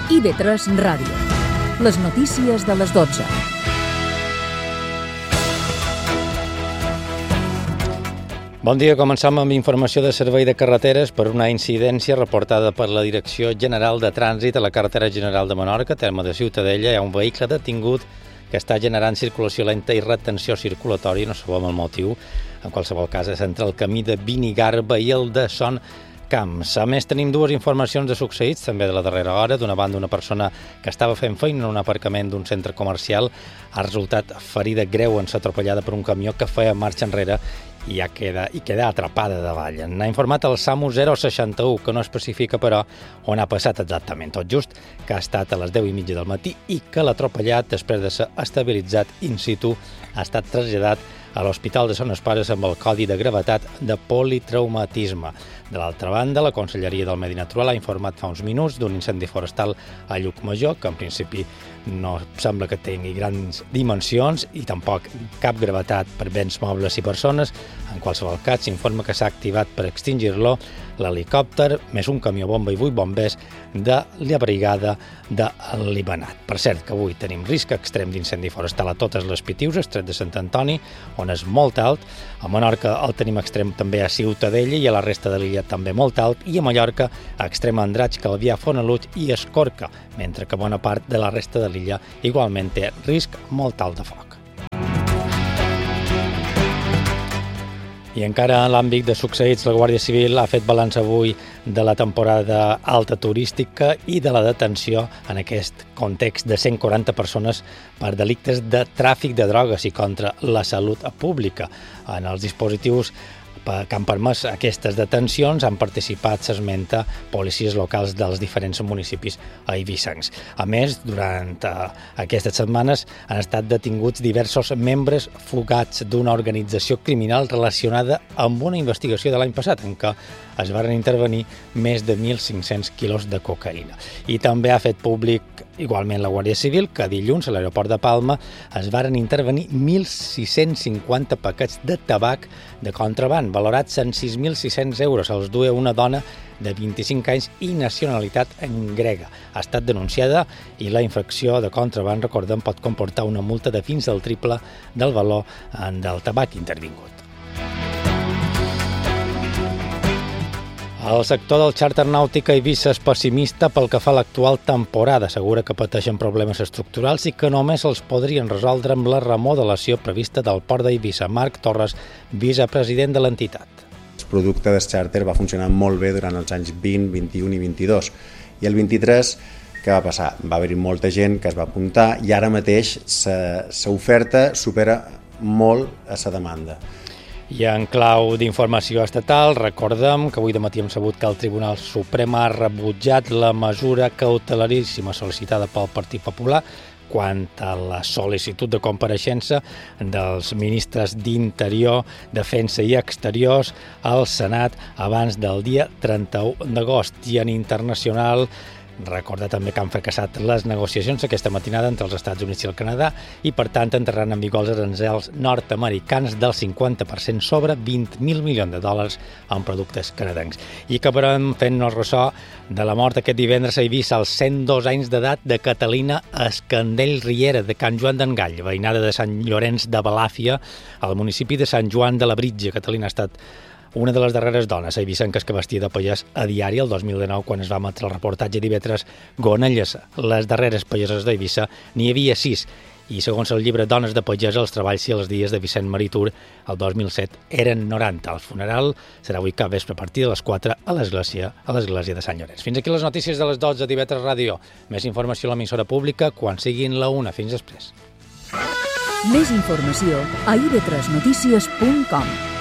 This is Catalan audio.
IB3 Ràdio. Les notícies de les 12. Bon dia, comencem amb informació de servei de carreteres per una incidència reportada per la Direcció General de Trànsit a la carretera general de Menorca, terme de Ciutadella. Hi ha un vehicle detingut que està generant circulació lenta i retenció circulatòria, no sabem el motiu. En qualsevol cas, és entre el camí de Binigarba i el de Son Camps. A més, tenim dues informacions de succeïts, també de la darrera hora. D'una banda, una persona que estava fent feina en un aparcament d'un centre comercial ha resultat ferida greu en ser atropellada per un camió que feia marxa enrere i queda atrapada davall. N'ha informat el SAMU 061, que no especifica, però, on ha passat exactament. Tot just que ha estat a les 10:30 del matí i que l'atropellat, després de ser estabilitzat in situ, ha estat traslladat a l'Hospital de Son Pares amb el codi de gravetat de politraumatisme. De l'altra banda, la Conselleria del Medi Natural ha informat fa uns minuts d'un incendi forestal a Llucmajor, que en principi no sembla que tingui grans dimensions i tampoc cap gravetat per béns mobles i persones. En qualsevol cas, s'informa que s'ha activat per extingir-lo l'helicòpter, més un camió bomba i 8 bombers de la brigada de l'Ibanat. Per cert, que avui tenim risc extrem d'incendi forestal a totes les Pitiuses, tret de Sant Antoni, on és molt alt. A Menorca el tenim extrem també a Ciutadella i a la resta de l'illa també molt alt, i a Mallorca extrem a Andratx, Calvià, Fonaluig i Escorca, mentre que bona part de la resta de l'illa igualment té risc molt alt de foc. I encara en l'àmbit de succeïts, la Guàrdia Civil ha fet balanç avui de la temporada alta turística i de la detenció en aquest context de 140 persones per delictes de tràfic de drogues i contra la salut pública. En els dispositius que han permès aquestes detencions han participat, s'esmenta, policies locals dels diferents municipis eivissencs. A més, durant aquestes setmanes han estat detinguts diversos membres fugats d'una organització criminal relacionada amb una investigació de l'any passat, en què es van intervenir més de 1.500 quilos de cocaïna. I també ha fet públic, igualment, la Guàrdia Civil, que dilluns a l'aeroport de Palma es varen intervenir 1.650 paquets de tabac de contraban, valorats en 6.600 euros. Els duia una dona de 25 anys i nacionalitat grega. Ha estat denunciada i la infracció de contraban, recordem, pot comportar una multa de fins al triple del valor del tabac intervingut. El sector del xàrter nàutic a Eivissa és pessimista pel que fa a l'actual temporada. Assegura que pateixen problemes estructurals i que només els podrien resoldre amb la remodelació prevista del port d'Eivissa. Marc Torres, vicepresident de l'entitat. El producte del xàrter va funcionar molt bé durant els anys 20, 21 i 22. I el 23, què va passar? Va haver-hi molta gent que es va apuntar i ara mateix l'oferta supera molt a la demanda. I en clau d'informació estatal, recordem que avui de matí hem sabut que el Tribunal Suprem ha rebutjat la mesura cautelaríssima sol·licitada pel Partit Popular quant a la sol·licitud de compareixença dels ministres d'Interior, Defensa i Exteriors al Senat abans del dia 31 d'agost. I en internacional, recordar també que han fracassat les negociacions aquesta matinada entre els Estats Units i el Canadà i, per tant, entraran en vigor els aranzels nord-americans del 50% sobre 20.000 milions de dòlars en productes canadencs. I acabarem fent-nos ressò de la mort aquest divendres a Eivissa als 102 anys d'edat de Catalina Escandell Riera, de Can Joan d'Engall, veïnada de Sant Llorenç de Balàfia, al municipi de Sant Joan de la Britja. Catalina ha estat una de les darreres dones eivissenques que vestia de pagès a diari el 2019, quan es va emetre el reportatge d'IV3 Gonelles. Les darreres pageses d'Eivissa n'hi havia 6, i segons el llibre Dones de Pagès, els treballs i els dies de Vicent Maritur, el 2007 eren 90. El funeral serà avui cap vespre a partir de les 4 a l'església de Sant Llorenç. Fins aquí les notícies de les 12 d'IV3 Ràdio. Més informació a l'emissora pública quan siguin la 1. Fins després. Més informació a ib3notícies.com.